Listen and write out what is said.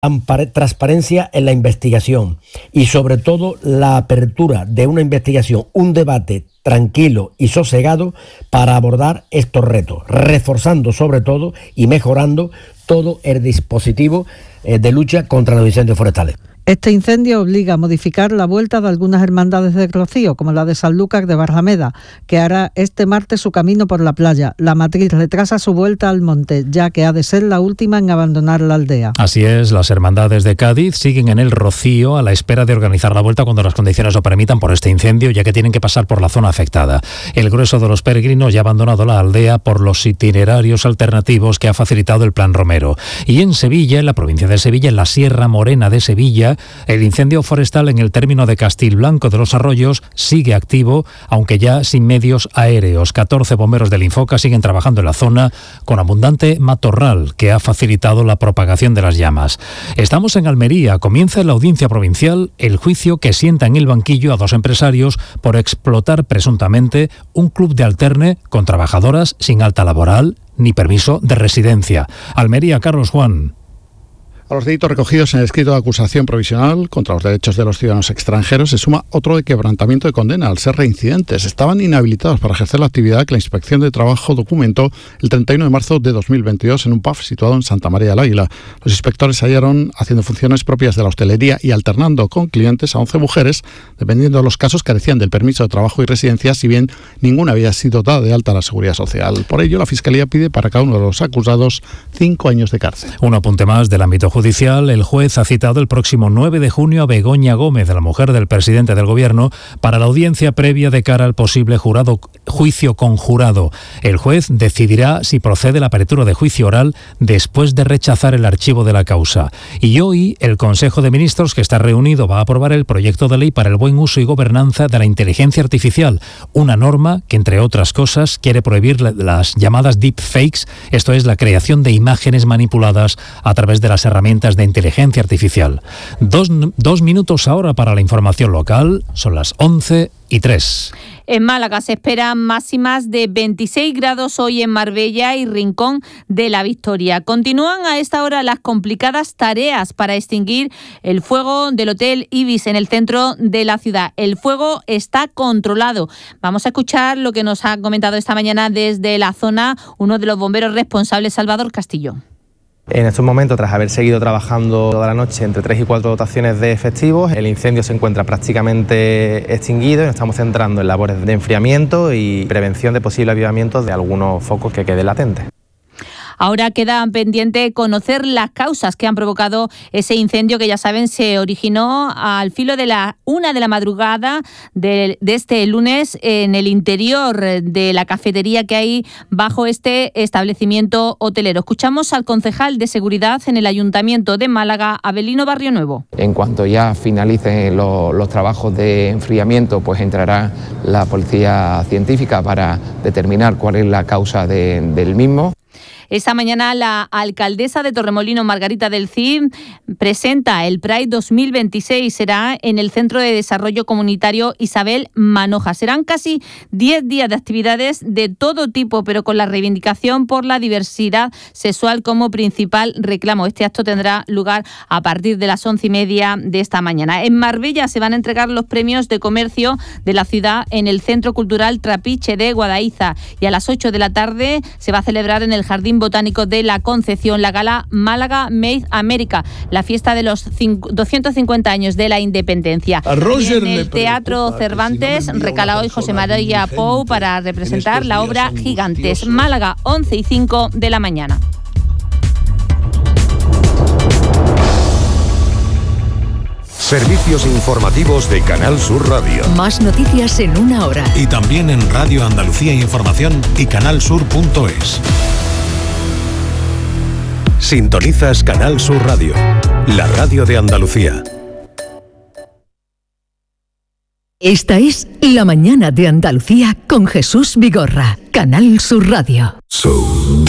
transparencia en la investigación y sobre todo la apertura de una investigación, un debate tranquilo y sosegado para abordar estos retos, reforzando sobre todo y mejorando todo el dispositivo de lucha contra los incendios forestales. Este incendio obliga a modificar la vuelta de algunas hermandades de Rocío, como la de Sanlúcar de Barrameda, que hará este martes su camino por la playa. La matriz retrasa su vuelta al monte, ya que ha de ser la última en abandonar la aldea. Así es, las hermandades de Cádiz siguen en el Rocío a la espera de organizar la vuelta cuando las condiciones lo permitan por este incendio, ya que tienen que pasar por la zona afectada. El grueso de los peregrinos ya ha abandonado la aldea por los itinerarios alternativos que ha facilitado el Plan Romero. Y en Sevilla, en la provincia de Sevilla, en la Sierra Morena de Sevilla, el incendio forestal en el término de Castilblanco de los Arroyos sigue activo, aunque ya sin medios aéreos. 14 bomberos del Infoca siguen trabajando en la zona con abundante matorral que ha facilitado la propagación de las llamas. Estamos en Almería. Comienza en la audiencia provincial el juicio que sienta en el banquillo a 2 empresarios por explotar presuntamente un club de alterne con trabajadoras sin alta laboral ni permiso de residencia. Almería, Carlos Juan. A los delitos recogidos en el escrito de acusación provisional contra los derechos de los ciudadanos extranjeros se suma otro de quebrantamiento de condena al ser reincidentes. Estaban inhabilitados para ejercer la actividad que la Inspección de Trabajo documentó el 31 de marzo de 2022 en un pub situado en Santa María del Águila. Los inspectores hallaron haciendo funciones propias de la hostelería y alternando con clientes a 11 mujeres, dependiendo de los casos carecían del permiso de trabajo y residencia, si bien ninguna había sido dada de alta a la Seguridad Social. Por ello, la Fiscalía pide para cada uno de los acusados 5 años de cárcel. Un apunte más del ámbito judicial. El juez ha citado el próximo 9 de junio a Begoña Gómez, la mujer del presidente del Gobierno, para la audiencia previa de cara al posible juicio conjurado. El juez decidirá si procede la apertura de juicio oral después de rechazar el archivo de la causa. Y hoy el Consejo de Ministros, que está reunido, va a aprobar el proyecto de ley para el buen uso y gobernanza de la inteligencia artificial, una norma que, entre otras cosas, quiere prohibir las llamadas deepfakes, esto es, la creación de imágenes manipuladas a través de las herramientas de inteligencia artificial. Dos minutos ahora para la información local, son las 11:03. En Málaga se esperan máximas de 26 grados hoy en Marbella y Rincón de la Victoria. Continúan a esta hora las complicadas tareas para extinguir el fuego del Hotel Ibis en el centro de la ciudad. El fuego está controlado. Vamos a escuchar lo que nos ha comentado esta mañana desde la zona uno de los bomberos responsables, Salvador Castillo. En estos momentos, tras haber seguido trabajando toda la noche entre 3 y 4 dotaciones de efectivos, el incendio se encuentra prácticamente extinguido y nos estamos centrando en labores de enfriamiento y prevención de posibles avivamientos de algunos focos que queden latentes. Ahora queda pendiente conocer las causas que han provocado ese incendio que, ya saben, se originó al filo de la 1 de la madrugada de este lunes en el interior de la cafetería que hay bajo este establecimiento hotelero. Escuchamos al concejal de Seguridad en el Ayuntamiento de Málaga, Abelino Barrio Nuevo. En cuanto ya finalicen los trabajos de enfriamiento, pues entrará la policía científica para determinar cuál es la causa del mismo. Esta mañana la alcaldesa de Torremolinos, Margarita del Cid, presenta el Pride 2026. Será en el Centro de Desarrollo Comunitario Isabel Manoja. Serán casi 10 días de actividades de todo tipo, pero con la reivindicación por la diversidad sexual como principal reclamo. Este acto tendrá lugar a partir de las 11:30 de esta mañana. En Marbella se van a entregar los premios de comercio de la ciudad en el Centro Cultural Trapiche de Guadaiza. Y a las 8 de la tarde se va a celebrar en el Jardín Botánico de la Concepción la gala Málaga Made America, la fiesta de los 250 años de la independencia. Y en el Teatro Cervantes recala hoy José María Pou para representar la obra Gigantes. Málaga, 11:05 de la mañana. Servicios informativos de Canal Sur Radio. Más noticias en una hora. Y también en Radio Andalucía Información y canalsur.es. Sintonizas Canal Sur Radio, la radio de Andalucía. Esta es La Mañana de Andalucía con Jesús Vigorra, Canal Sur Radio. So